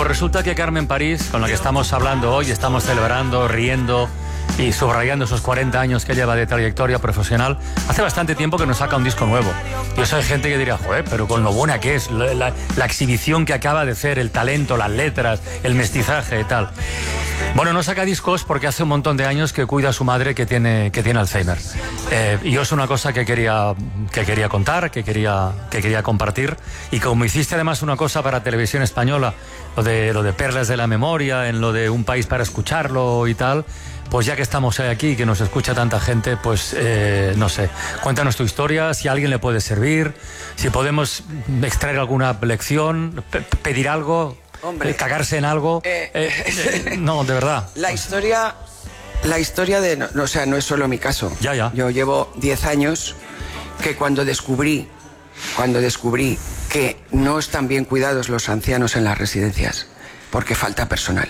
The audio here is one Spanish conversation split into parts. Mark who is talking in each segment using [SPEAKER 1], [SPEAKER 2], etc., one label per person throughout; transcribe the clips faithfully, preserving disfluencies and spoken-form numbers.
[SPEAKER 1] pues resulta que Carmen París, con la que estamos hablando hoy, estamos celebrando, riendo y subrayando esos cuarenta años que lleva de trayectoria profesional, hace bastante tiempo que nos saca un disco nuevo. Y eso hay gente que dirá, joder, pero con lo buena que es, la, la, la exhibición que acaba de hacer, el talento, las letras, el mestizaje y tal. Bueno, no saca discos porque hace un montón de años que cuida a su madre que tiene, que tiene Alzheimer. Eh, y yo es una cosa que quería, que quería contar, que quería, que quería compartir. Y como hiciste además una cosa para Televisión Española, lo de, lo de Perlas de la Memoria, en lo de Un País para Escucharlo y tal, pues ya que estamos aquí y que nos escucha tanta gente, pues eh, no sé, cuéntanos tu historia, si a alguien le puede servir, si podemos extraer alguna lección, pe- pedir algo... Hombre, cagarse en algo. Eh, eh, eh, no, de verdad.
[SPEAKER 2] La historia, la historia de, no, o sea, no es solo mi caso.
[SPEAKER 1] Ya, ya.
[SPEAKER 2] Yo llevo diez años que cuando descubrí, cuando descubrí que no están bien cuidados los ancianos en las residencias, porque falta personal.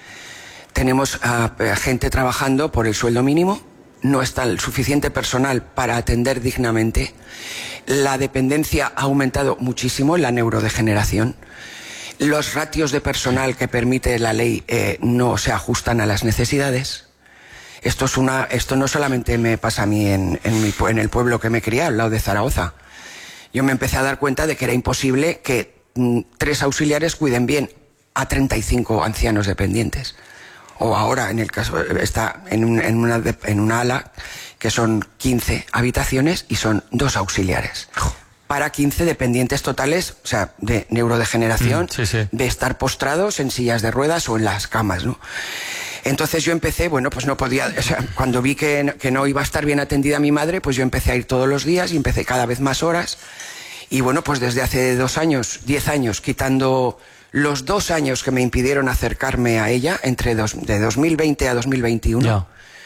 [SPEAKER 2] Tenemos a, a gente trabajando por el sueldo mínimo, no está el suficiente personal para atender dignamente. La dependencia ha aumentado muchísimo, la neurodegeneración. Los ratios de personal que permite la ley eh, no se ajustan a las necesidades. Esto es una, esto no solamente me pasa a mí en, en, mi, en el pueblo que me crié, al lado de Zaragoza. Yo me empecé a dar cuenta de que era imposible que mm, tres auxiliares cuiden bien a treinta y cinco ancianos dependientes. O ahora, en el caso, está en, un, en, una, en una ala que son quince habitaciones y son dos auxiliares. Para quince dependientes totales, o sea, de neurodegeneración,
[SPEAKER 1] mm, sí, sí.
[SPEAKER 2] de estar postrados en sillas de ruedas o en las camas, ¿no? Entonces yo empecé, bueno, pues no podía, o sea, cuando vi que, que no iba a estar bien atendida mi madre, pues yo empecé a ir todos los días y empecé cada vez más horas. Y bueno, pues desde hace dos años, diez años, quitando los dos años que me impidieron acercarme a ella, entre dos, de dos mil veinte a dos mil veintiuno,
[SPEAKER 1] Ya.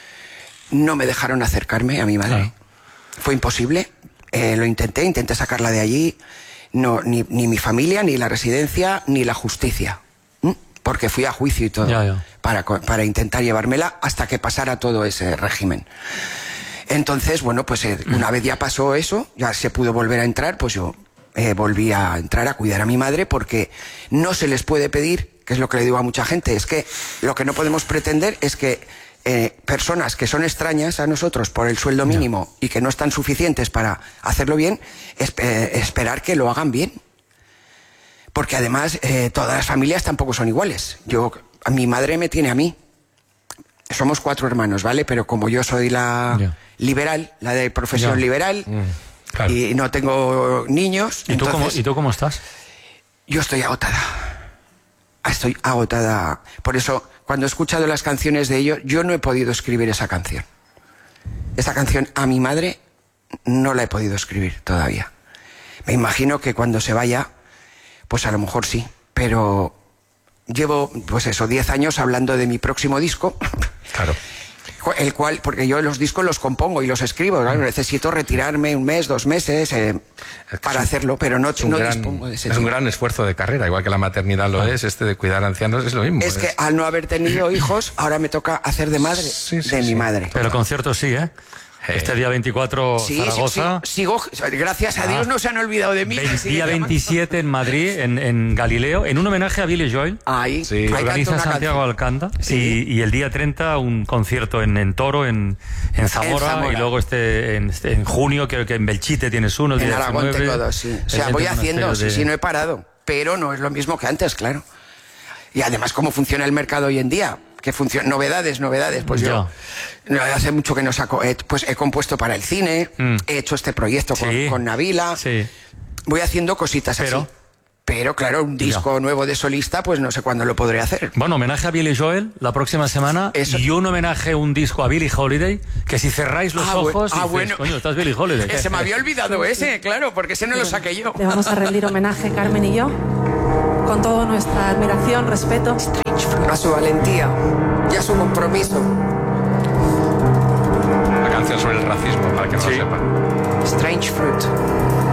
[SPEAKER 2] no me dejaron acercarme a mi madre.
[SPEAKER 1] Claro.
[SPEAKER 2] Fue imposible. Eh, lo intenté, intenté sacarla de allí, no, ni, ni mi familia, ni la residencia, ni la justicia, ¿Mm? Porque fui a juicio y todo,
[SPEAKER 1] Ya, ya.
[SPEAKER 2] Para, para intentar llevármela hasta que pasara todo ese régimen. Entonces, bueno, pues eh, una vez ya pasó eso, ya se pudo volver a entrar, pues yo eh, volví a entrar a cuidar a mi madre, porque no se les puede pedir, que es lo que le digo a mucha gente, es que lo que no podemos pretender es que Eh, personas que son extrañas a nosotros por el sueldo mínimo no. y que no están suficientes para hacerlo bien, es, eh, esperar que lo hagan bien. Porque además eh, todas las familias tampoco son iguales. Yo, a mi madre me tiene a mí. Somos cuatro hermanos, ¿vale? Pero como yo soy la yeah. liberal, la de profesión yeah. liberal, mm, claro. y no tengo niños...
[SPEAKER 1] ¿Y tú,
[SPEAKER 2] entonces,
[SPEAKER 1] cómo, ¿Y tú cómo estás?
[SPEAKER 2] Yo estoy agotada. Estoy agotada. Por eso... Cuando he escuchado las canciones de ellos, yo no he podido escribir esa canción. Esa canción a mi madre no la he podido escribir todavía. Me imagino que cuando se vaya, pues a lo mejor sí. Pero llevo, pues eso, diez años hablando de mi próximo disco.
[SPEAKER 1] Claro.
[SPEAKER 2] El cual, porque yo los discos los compongo y los escribo, ¿no? Necesito retirarme un mes, dos meses eh, para un, hacerlo, pero no, no
[SPEAKER 3] gran,
[SPEAKER 2] dispongo de ese
[SPEAKER 3] Es
[SPEAKER 2] tiempo.
[SPEAKER 3] un gran esfuerzo de carrera, igual que la maternidad lo ah. es, este de cuidar a ancianos es lo mismo.
[SPEAKER 2] Es, es que al no haber tenido hijos, ahora me toca hacer de madre, sí, sí, de sí. mi madre.
[SPEAKER 1] Pero el concierto sí, ¿eh? Este día veinticuatro,
[SPEAKER 2] sí,
[SPEAKER 1] Zaragoza.
[SPEAKER 2] Sí, sí, sigo, gracias a Dios ah, no se han olvidado de mí.
[SPEAKER 1] veinte, día veintisiete en Madrid, en, en Galileo, en un homenaje a Billy Joel.
[SPEAKER 2] Ahí,
[SPEAKER 1] sí.
[SPEAKER 2] ahí
[SPEAKER 1] organiza Santiago Alcanta. Sí. Y, y el día treinta un concierto en, en Toro, en, en, Zamora, en Zamora. Y luego este en, este, en junio, creo que en Belchite tienes uno. El
[SPEAKER 2] en
[SPEAKER 1] día
[SPEAKER 2] Aragón tengo dos, sí. O sea, voy haciendo, sí, de... sí, no he parado. Pero no es lo mismo que antes, claro. Y además, cómo funciona el mercado hoy en día. Que funciona, novedades, novedades, pues yo, yo hace mucho que no saco, eh, pues he compuesto para el cine, mm. he hecho este proyecto con, sí. con Nabila, sí. voy haciendo cositas Pero... así. Pero claro, un disco ya. nuevo de solista, pues no sé cuándo lo podré hacer.
[SPEAKER 1] Bueno, homenaje a Billy Joel la próxima semana. Eso. Y un homenaje, un disco a Billie Holiday, que si cerráis los
[SPEAKER 2] ah,
[SPEAKER 1] ojos,
[SPEAKER 2] ah,
[SPEAKER 1] dices,
[SPEAKER 2] bueno.
[SPEAKER 1] coño, estás Billie Holiday.
[SPEAKER 2] Se me había olvidado ese, claro, porque ese no lo saqué yo.
[SPEAKER 4] Le vamos a rendir homenaje, Carmen y yo, con toda nuestra admiración, respeto.
[SPEAKER 2] A su valentía y a su compromiso.
[SPEAKER 3] La canción sobre el racismo, para que no sí. lo sepan.
[SPEAKER 2] Strange Fruit.